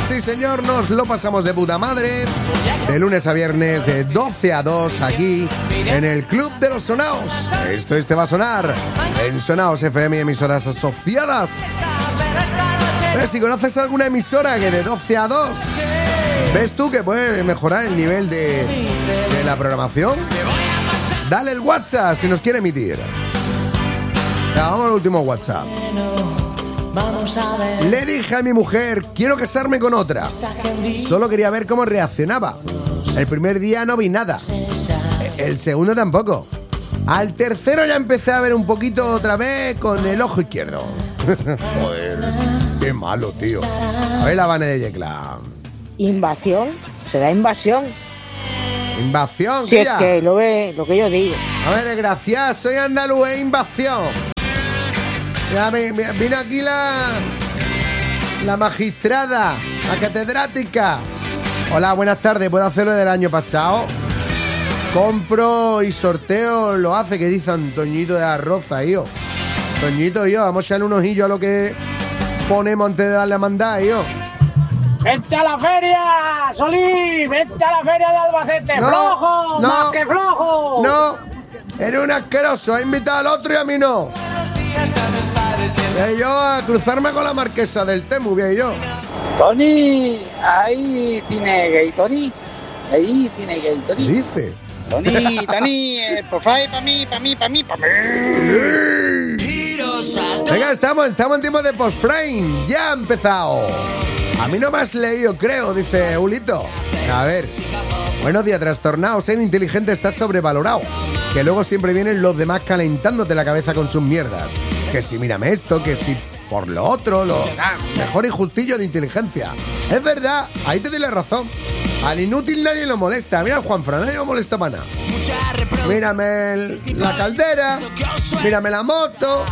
Sí, señor, nos lo pasamos de puta madre. De lunes a viernes, de 12 a 2, aquí, en el Club de los Sonaos. Esto Te va a sonar en Sonaos FM y emisoras asociadas. Pero si conoces alguna emisora que de 12 a 2, ¿ves tú que puede mejorar el nivel de la programación? Dale el WhatsApp si nos quiere emitir. Ya, vamos al último WhatsApp. Le dije a mi mujer, quiero casarme con otra. Solo quería ver cómo reaccionaba. El primer día no vi nada. El segundo tampoco. Al tercero ya empecé a ver un poquito otra vez con el ojo izquierdo. Joder, qué malo, tío. A ver la Vane de Yecla. ¿Invasión? ¿Será invasión? Invasión, Si es que lo que yo digo. A ver, desgraciado, soy andaluz, es invasión. Ya vino aquí la magistrada, la catedrática. Hola, buenas tardes, ¿puedo hacerlo del año pasado? Compro y sorteo lo hace, que dice Antoñito de la Roza, yo. Toñito, yo, vamos a echarle un ojillo a lo que ponemos antes de darle a mandar, yo. ¡Vente a la feria, Solís! ¡Vente a la feria de Albacete! No, ¡Flojo! no, ¡Más que flojo! No, eres un asqueroso, ha invitado al otro y a mí no. Voy yo a cruzarme con la marquesa del Temu, voy yo. Tony, ahí tiene Gatorade. Ahí tiene Gatorade. ¿Qué dice? Tony, por favor, para mí. Venga, estamos en tiempo de post-prime. Ya ha empezado. A mí no me has leído, creo, dice Ulito. A ver. Buenos días, trastornados. Ser inteligente está sobrevalorado. Que luego siempre vienen los demás calentándote la cabeza con sus mierdas. Que si mírame esto, que si por lo otro, mejor injustillo de inteligencia. Es verdad, ahí te doy la razón. Al inútil nadie lo molesta. Mira al Juanfran, nadie lo molesta para nada. Mírame la caldera, mírame la moto.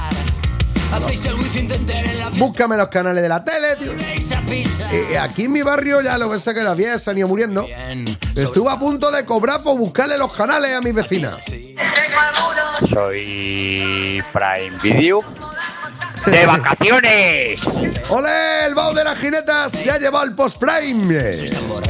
Búscame los canales de la tele, tío. Aquí en mi barrio ya lo que sé que las viejas se han ido muriendo. Estuve a punto de cobrar por buscarle los canales a mis vecinas. Soy Prime Video de vacaciones. ¡Ole! El baúl de la jineta se ha llevado el post-prime.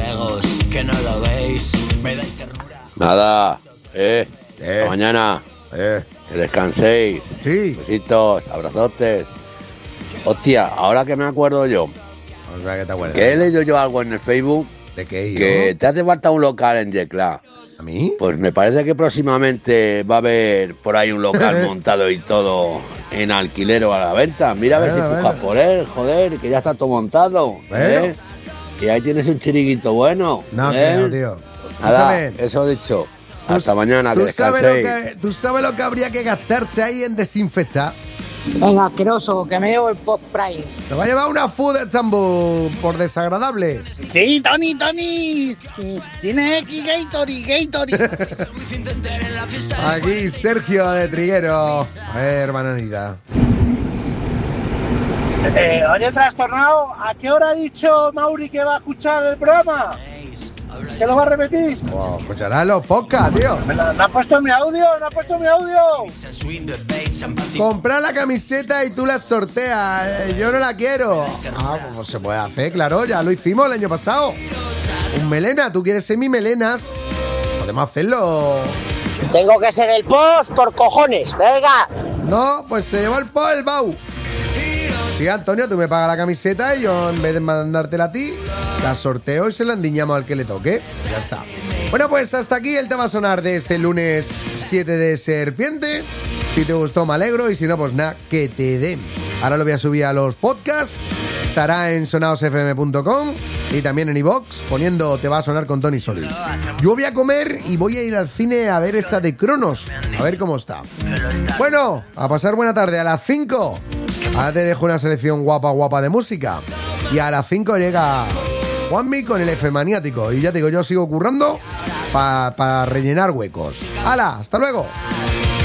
Nada, hasta mañana. Que descanséis. Sí. Besitos, abrazotes. Hostia, ahora que me acuerdo yo. ¿Qué te acuerdas? Que he leído yo algo en el Facebook. ¿De qué? Que te hace falta un local en Yecla. ¿A mí? Pues me parece que próximamente va a haber por ahí un local montado y todo en alquiler o a la venta. Mira a ver si pujas por él, joder, que ya está todo montado. Bueno. Y ahí tienes un chiriquito bueno. No creo, tío. Nada, eso dicho. Hasta mañana, que descanséis. ¿Tú sabes lo que habría que gastarse ahí en desinfectar? Venga, asqueroso, que me llevo el Post Prime. Te va a llevar una food de Estambul por desagradable. Sí, Tony. Tiene aquí Gatorade. Aquí Sergio de Triguero. A ver, bananita. Oye, trastornado, ¿a qué hora ha dicho Mauri que va a escuchar el programa? ¿Que lo va a repetir? Wow, escuchará los podcasts, tío. ¿No ha puesto mi audio? Comprar la camiseta y tú la sorteas. Yo no la quiero. Pues se puede hacer, claro. Ya lo hicimos el año pasado. Un melena. ¿Tú quieres ser mi melenas? Podemos hacerlo. Tengo que ser el Post por cojones. Venga. No, pues se llevó el Bau. Sí, Antonio, tú me pagas la camiseta y yo, en vez de mandártela a ti, la sorteo y se la endiñamos al que le toque. Ya está. Bueno, pues hasta aquí el Te va a sonar de este lunes 7 de Serpiente. Si te gustó, me alegro. Y si no, pues nada, que te den. Ahora lo voy a subir a los podcasts. Estará en sonaosfm.com y también en iVoox poniendo Te va a sonar con Tony Solís. Yo voy a comer y voy a ir al cine a ver esa de Cronos. A ver cómo está. Bueno, a pasar buena tarde. A las 5... ahora te dejo una selección guapa de música. Y a las 5 llega Juanmi con el F maniático. Y ya te digo, yo sigo currando para rellenar huecos. ¡Hala! ¡Hasta luego!